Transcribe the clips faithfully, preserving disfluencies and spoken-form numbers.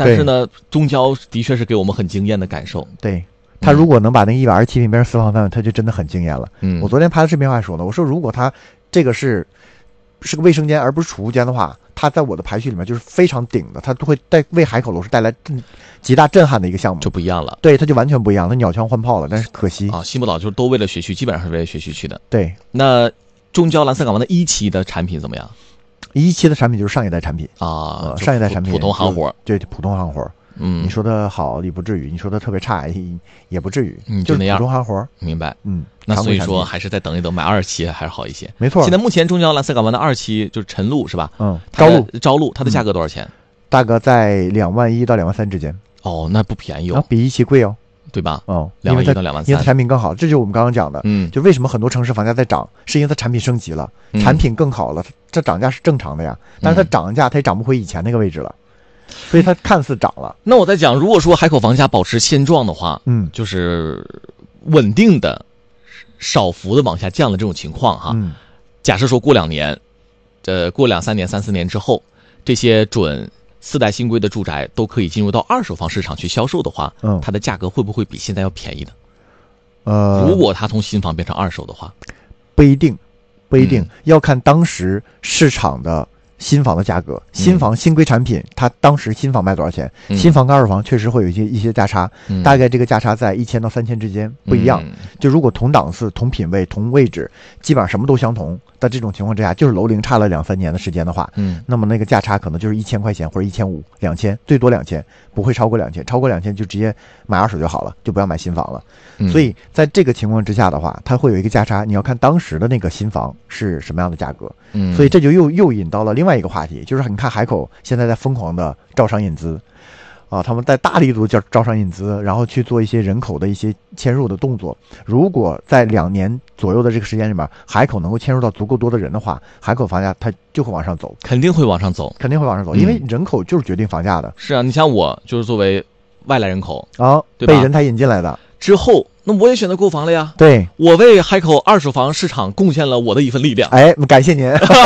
但是呢，中交的确是给我们很惊艳的感受。 对，他如果能把那一百二十七平变成四方三卫，他就真的很惊艳了。 嗯， 我昨天拍的视频还说呢，我说如果他这个是是个卫生间而不是储物间的话，它在我的排序里面就是非常顶的，它都会带为海口楼市带来极大震撼的一个项目， 就不一样了。 对，它就完全不一样，它鸟枪换炮了，但是可惜啊，西木岛就是都为了学区，基本上是为了学区去的。 对， 那中交蓝色港湾的一期的产品怎么样？ 一期的产品就是上一代产品啊、 呃，上一代产品普通行活， 对，普通行活。 嗯， 你说的好也不至于，你说的特别差也也不至于， 嗯， 就那样普通行活。 明白。 嗯， 那所以说还是再等一等，买二期还是好一些。 没错。 现在目前中交蓝色港湾的二期就是晨露是吧？ 嗯，朝露， 朝露它的价格多少钱？ 嗯、大概在两万一到两万三之间。 哦，那不便宜哦， 啊、比一期贵哦。 对吧？ 哦， 两万一到两万三， 因为它产品更好，这就是我们刚刚讲的。 嗯， 就为什么很多城市房价在涨，是因为它产品升级了， 嗯、 产品更好了，这涨价是正常的呀。但是它涨价，它也涨不回以前那个位置了，所以它看似涨了。 那我在讲，如果说海口房价保持现状的话， 嗯， 就是稳定的、少幅的往下降的这种情况哈。 嗯， 假设说过两年，呃，过两三年、三四年之后，这些准四代新规的住宅都可以进入到二手房市场去销售的话， 嗯， 它的价格会不会比现在要便宜呢？ 呃， 如果它从新房变成二手的话， 不一定，不一定， 嗯、 要看当时市场的新房的价格。新房、嗯、新规产品，它当时新房卖多少钱？ 嗯、 新房跟二手房确实会有一些一些价差， 嗯、 大概这个价差在一千到三千之间，不一样。 嗯、 就如果同档次、同品位、同位置，基本上什么都相同的这种情况之下，就是楼龄差了两三年的时间的话， 嗯， 那么那个价差可能就是一千块钱或者一千五、两千，最多两千，不会超过两千。超过两千就直接买二手就好了，就不要买新房了。 嗯、 所以在这个情况之下的话，它会有一个价差，你要看当时的那个新房是什么样的价格。 嗯， 所以这就又又引到了另外一个话题，就是你看海口现在在疯狂的招商引资。啊，他们在大力度叫招商引资，然后去做一些人口的一些迁入的动作。如果在两年左右的这个时间里面，海口能够迁入到足够多的人的话，海口房价它就会往上走， 肯定会往上走， 肯定会往上走， 嗯、 因为人口就是决定房价的。 是啊，你像我就是作为外来人口啊， 对吧？ 被人才引进来的之后，那我也选择购房了呀。 对， 我为海口二手房市场贡献了我的一份力量。 哎，感谢您。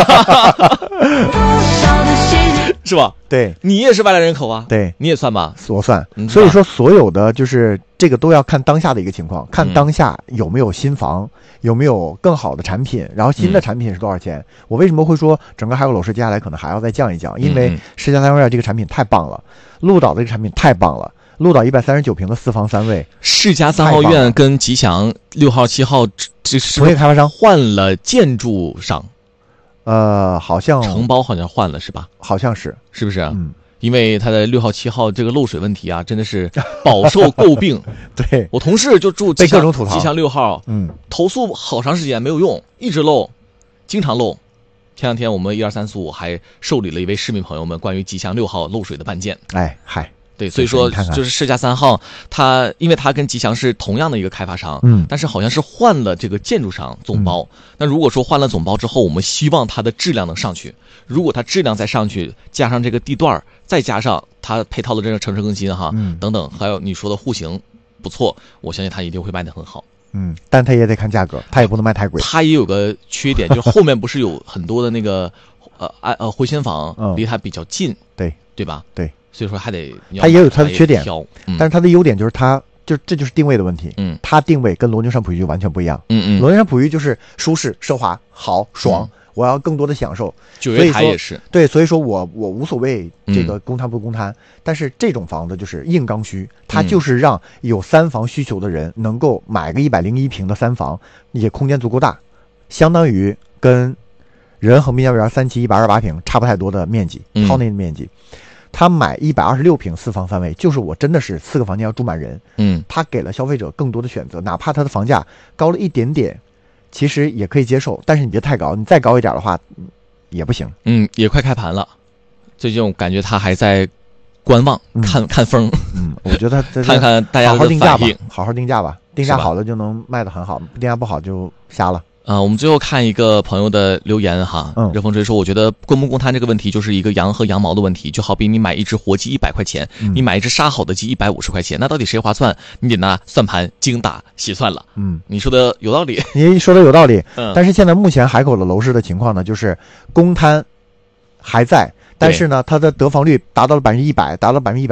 是吧？ 对， 你也是外来人口啊， 对， 你也算吧， 我算。所以说，所有的就是这个都要看当下的一个情况，看当下有没有新房，嗯、有没有更好的产品，然后新的产品是多少钱。嗯、我为什么会说整个海口楼市接下来可能还要再降一降？因为世家三院这个产品太棒了，鹿岛的这个产品太棒了。鹿岛一百三十九平的四房三卫， 世家三号院跟吉祥六号、七号这是同一个开发商换了建筑商。 呃，好像承包好像换了是吧？ 好像是， 是不是？ 嗯， 因为他的六号、七号这个漏水问题啊，真的是饱受诟病。 对， 我同事就住被各种吐槽吉祥六号， 嗯， 投诉好长时间没有用，一直漏，经常漏。前两天我们一二三四五还受理了一位市民朋友们关于吉祥六号漏水的办件。 哎，嗨。 对，所以说就是世家三号，它因为它跟吉祥是同样的一个开发商， 嗯， 但是好像是换了这个建筑商总包。嗯、那如果说换了总包之后，我们希望它的质量能上去。如果它质量再上去，加上这个地段，再加上它配套的这个城市更新哈， 嗯、 等等，还有你说的户型不错，我相信它一定会卖得很好。 嗯，但它也得看价格，它也不能卖太贵。 它也有个缺点，就是后面不是有很多的那个呃呃回迁房离它比较近， 嗯、对对吧？ 对。 所以说还得， 它也有它的缺点， 嗯、 但是它的优点就是它就这就是定位的问题。 嗯， 它定位跟罗金山普玉就完全不一样。 嗯嗯， 罗金山普玉就是舒适、奢华、好、爽，嗯、我要更多的享受。 九月台也是对，所以说我我无所谓这个公摊不公摊，嗯、但是这种房子就是硬刚需，它就是让有三房需求的人能够买个一百零一平的三房，也空间足够大，相当于跟仁恒滨江园三期一百二十八平差不太多的面积，套内的面积。嗯，他买一百二十六平四房三卫，就是我真的是四个房间要住满人。 嗯， 他给了消费者更多的选择，哪怕他的房价高了一点点，其实也可以接受。但是你别太高，你再高一点的话，也不行。 嗯，也快开盘了，最近我感觉他还在观望， 嗯、 看看风。 嗯，我觉得他看看大家的好好定价吧， 反应， 好好定价吧，定价好了就能卖得很好，定价不好就瞎了。 啊、呃，我们最后看一个朋友的留言哈， 嗯， 热风吹说，我觉得公不公摊这个问题就是一个羊和羊毛的问题，就好比你买一只活鸡一百块钱， 嗯、 你买一只杀好的鸡一百五十块钱，那到底谁划算？你得拿算盘精打细算了。 嗯， 你说的有道理， 你说的有道理。 嗯， 但是现在目前海口的楼市的情况呢，就是公摊还在，但是呢，它的得房率达到了百分之一百，达到百分之一百。